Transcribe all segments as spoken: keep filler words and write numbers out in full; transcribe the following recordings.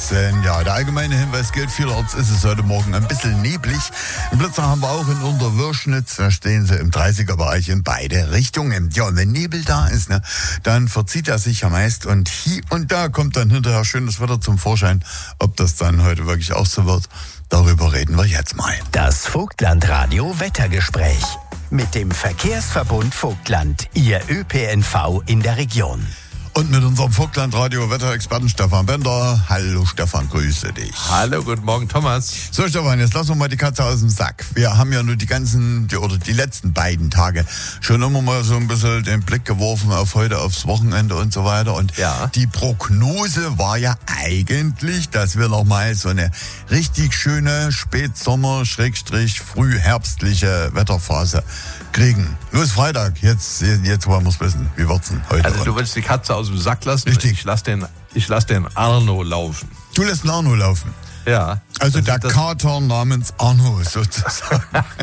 achtzehn. Ja, der allgemeine Hinweis gilt, vielerorts ist es heute Morgen ein bisschen neblig. Im Blitzer haben wir auch in Unterwürschnitz, da stehen sie im dreißiger-Bereich in beide Richtungen. Ja, und wenn Nebel da ist, ne, dann verzieht er sich ja meist und hier und da kommt dann hinterher schönes Wetter zum Vorschein. Ob das dann heute wirklich auch so wird, darüber reden wir jetzt mal. Das Vogtland-Radio Wettergespräch mit dem Verkehrsverbund Vogtland, Ihr Ö P N V in der Region. Und mit unserem Vogtland-Radio-Wetterexperten Stefan Bender. Hallo Stefan, grüße dich. Hallo, guten Morgen Thomas. So Stefan, jetzt lassen wir mal die Katze aus dem Sack. Wir haben ja nur die ganzen, die, oder die letzten beiden Tage schon immer mal so ein bisschen den Blick geworfen auf heute, aufs Wochenende und so weiter. Und ja. Die Prognose war ja eigentlich, dass wir noch mal so eine richtig schöne Spätsommer-, Schrägstrich, frühherbstliche Wetterphase kriegen. Nur ist Freitag, jetzt, jetzt wollen wir es wissen. Wie wird's denn heute? Also du willst die Katze aus dem Sack lassen? Richtig. Ich lass den, ich lass den Arno laufen. Du lässt den Arno laufen? Ja. Also der Kater namens Arno sozusagen.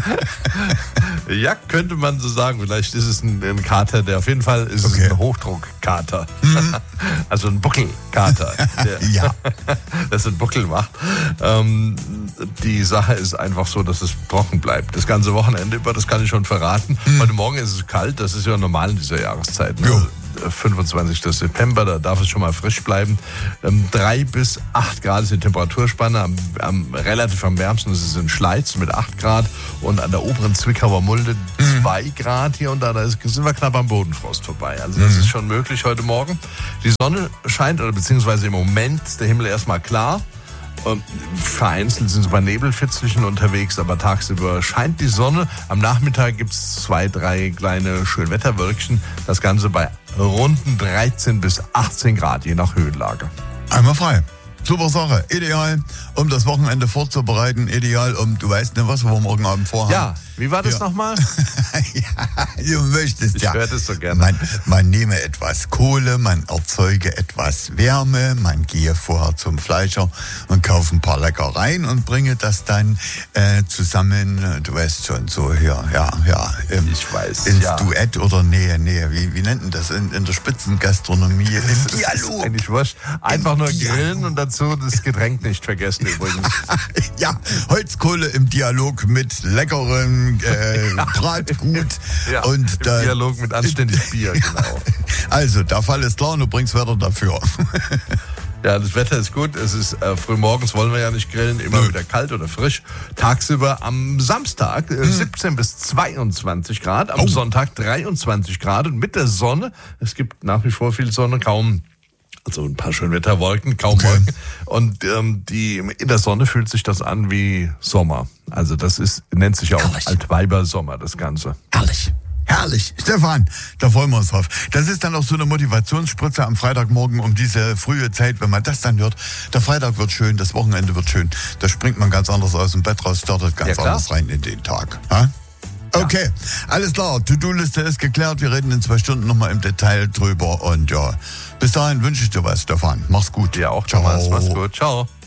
Ja, könnte man so sagen. Vielleicht ist es ein, ein Kater, der auf jeden Fall ist Okay. es ein Hochdruckkater. Mhm. Also ein Buckelkater, der Ja. das einen Buckel macht. Ähm, die Sache ist einfach so, dass es trocken bleibt. Das ganze Wochenende über, das kann ich schon verraten. Mhm. Heute Morgen ist es kalt, das ist ja normal in dieser Jahreszeit. Ne? Jo. fünfundzwanzigsten September, da darf es schon mal frisch bleiben. Ähm, drei bis acht Grad ist die Temperaturspanne. Am, am, relativ am wärmsten ist es in Schleiz mit acht Grad und an der oberen Zwickauer Mulde zwei mhm. Grad hier und da. Da ist, sind wir knapp am Bodenfrost vorbei. Also das mhm. ist schon möglich heute Morgen. Die Sonne scheint, oder beziehungsweise im Moment ist der Himmel erstmal klar. Und vereinzelt sind so bei Nebelfitzelchen unterwegs, aber tagsüber scheint die Sonne. Am Nachmittag gibt es zwei, drei kleine Schönwetterwölkchen. Das Ganze bei runden dreizehn bis achtzehn Grad, je nach Höhenlage. Einmal frei. Super Sache. Ideal, um das Wochenende vorzubereiten. Ideal, um, du weißt nicht, was wir morgen Abend vorhaben. Ja, wie war das Ja. nochmal? Ja, du möchtest Ich ja. höre das so gerne. Man, man nehme etwas Kohle, man erzeuge etwas Wärme, man gehe vorher zum Fleischer und kaufe ein paar Leckereien und bringe das dann äh, zusammen, äh, du weißt schon, so hier, ja, ja. Im, Ich weiß, ins ja. Duett oder Nähe, Nähe, wie, wie nennt man das in, in der Spitzengastronomie? Im Das ist Dialog. eigentlich wurscht. Einfach nur Dialog. grillen und dazu das Getränk nicht vergessen übrigens. Ja, Holzkohle im Dialog mit leckerem äh, Bratgut. Ja, und im da, Dialog mit anständig Bier, genau. Also, der Fall ist klar, du bringst Wetter dafür. Ja, das Wetter ist gut. Es ist äh, frühmorgens wollen wir ja nicht grillen, immer Nö. wieder kalt oder frisch. Tagsüber am Samstag äh, siebzehn bis zweiundzwanzig Grad, am Oh. Sonntag dreiundzwanzig Grad und mit der Sonne, es gibt nach wie vor viel Sonne, kaum, also ein paar Schönwetterwolken, kaum Okay. Wolken. Und ähm, die, in der Sonne fühlt sich das an wie Sommer. Also das ist, nennt sich ja auch Herrlich. Altweibersommer, das Ganze. Herrlich. Herrlich. Stefan, da freuen wir uns drauf. Das ist dann auch so eine Motivationsspritze am Freitagmorgen um diese frühe Zeit, wenn man das dann hört. Der Freitag wird schön, das Wochenende wird schön. Da springt man ganz anders aus dem Bett raus, startet ganz Ja, klar. anders rein in den Tag. Ha? Okay, alles klar. To-Do-Liste ist geklärt. Wir reden in zwei Stunden nochmal im Detail drüber. Und ja, bis dahin wünsche ich dir was, Stefan. Mach's gut. Ja, auch Ciao. Thomas. Mach's gut. Ciao.